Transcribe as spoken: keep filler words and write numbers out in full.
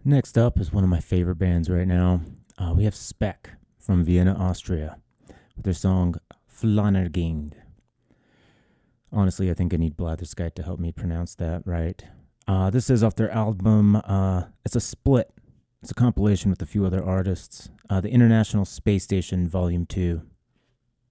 Next up is one of my favorite bands right now. Uh, we have Speck from Vienna, Austria, with their song Flannergind. Honestly, I think I need Blatherskite to help me pronounce that right. Uh, this is off their album. Uh, it's a split. It's a compilation with a few other artists. Uh, the International Space Station Volume two.